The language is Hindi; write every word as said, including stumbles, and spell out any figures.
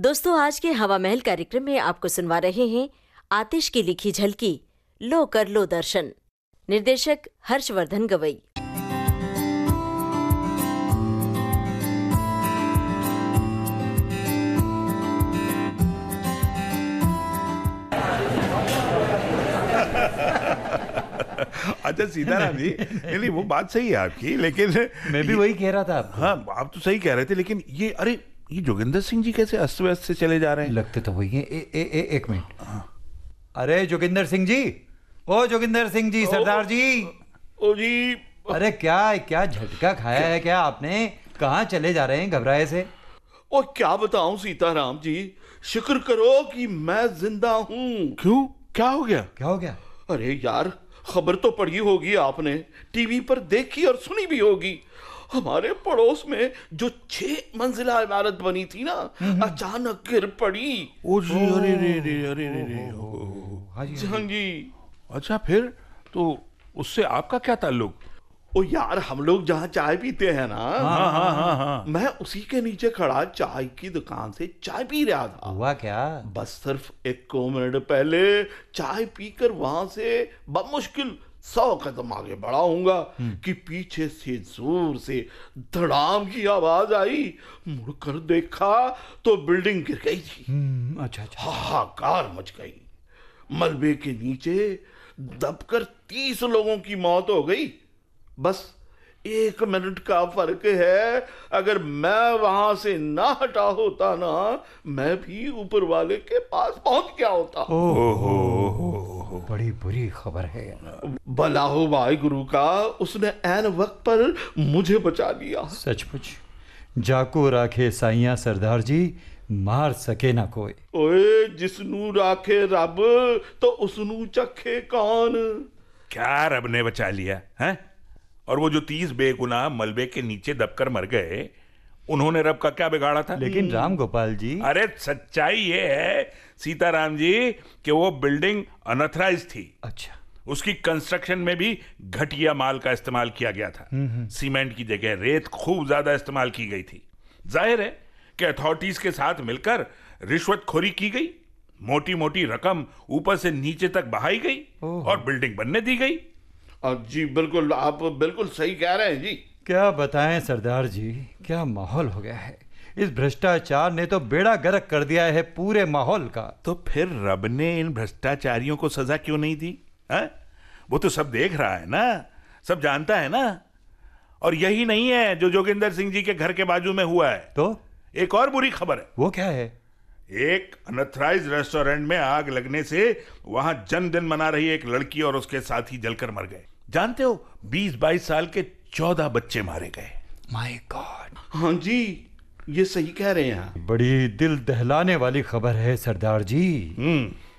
दोस्तों, आज के हवा महल कार्यक्रम में आपको सुनवा रहे हैं आतिश की लिखी झलकी लो कर लो दर्शन। निर्देशक हर्षवर्धन गवई। अच्छा सीताराम जी, नहीं वो बात सही है आपकी, लेकिन मैं भी वही कह रहा था आपको। हाँ, आप तो सही कह रहे थे, लेकिन ये अरे ये जोगिंदर सिंह जी कैसे अस्त व्यस्त से चले जा रहे हैं? लगते तो वही है। ए, ए, ए, एक मिनट। अरे जोगिंदर सिंह जी, ओ जोगिंदर सिंह जी, सरदार जी। ओ जी। अरे क्या क्या झटका खाया है क्या आपने? कहाँ चले जा रहे हैं घबराए से? ओ क्या बताऊं सीताराम जी, शुक्र करो कि मैं जिंदा हूँ। क्यों, क्या हो गया? क्या हो गया? अरे यार, खबर तो पढ़ी होगी आपने, टीवी पर देखी और सुनी भी होगी। हमारे पड़ोस में जो छह मंजिला इमारत बनी थी ना, अचानक गिर पड़ी। ओ जी, अरे रे रे अरे रे रे। हाँ जी, हाँ जी। अच्छा, फिर तो उससे आपका क्या ताल्लुक? ओ यार, हम लोग जहाँ चाय पीते हैं ना, हाँ हाँ हाँ हाँ, मैं उसी के नीचे खड़ा चाय की दुकान से चाय पी रहा था। हुआ क्या? बस सिर्फ एक मिनट पहले चाय पीकर वहां से बमुश्किल सौ कदम आगे बढ़ा हूंगा कि पीछे से जोर से धड़ाम की आवाज आई। मुड़कर देखा तो बिल्डिंग गिर गई थी। अच्छा अच्छा। हाहाकार मच गई। मलबे के नीचे दबकर तीस लोगों की मौत हो गई। बस एक मिनट का फर्क है, अगर मैं वहां से ना हटा होता ना, मैं भी ऊपर वाले के पास पहुंच गया होता। ओहो, बड़ी बुरी खबर है। भला हो भाई गुरु का, उसने ऐन वक्त पर मुझे बचा लिया। सचमुच जाको राखे साइया सरदार जी, मार सके ना कोई। ओए, जिसनू राखे रब तो उसनू चखे कौन। क्या रब ने बचा लिया है? और वो जो तीस बेगुनाह मलबे के नीचे दबकर मर गए, उन्होंने रब का क्या बिगाड़ा था? लेकिन राम गोपाल जी, अरे सच्चाई ये है सीताराम जी कि वो बिल्डिंग अनऑथराइज थी। अच्छा। उसकी कंस्ट्रक्शन में भी घटिया माल का इस्तेमाल किया गया था। सीमेंट की जगह रेत खूब ज्यादा इस्तेमाल की गई थी। जाहिर है कि अथॉरिटीज के साथ मिलकर रिश्वतखोरी की गई, मोटी मोटी रकम ऊपर से नीचे तक बहाई गई और बिल्डिंग बनने दी गई। जी बिल्कुल, आप बिल्कुल सही कह रहे हैं जी। क्या बताएं सरदार जी, क्या माहौल हो गया है। इस भ्रष्टाचार ने तो बेड़ा गर्क कर दिया है पूरे माहौल का। तो फिर रब ने इन भ्रष्टाचारियों को सजा क्यों नहीं दी? है? वो तो सब देख रहा है ना, सब जानता है ना। और यही नहीं है जो जोगिंदर सिंह जी के घर के बाजू में हुआ है। तो एक और बुरी खबर है। वो क्या है? एक अनऑथराइज्ड रेस्टोरेंट में आग लगने से वहां जन्मदिन मना रही एक लड़की और उसके साथी जलकर मर गए। जानते हो, बीस बाईस साल के चौदह बच्चे मारे गए। My God. हाँ जी, ये सही कह रहे हैं। बड़ी दिल दहलाने वाली खबर है सरदार जी। हम्म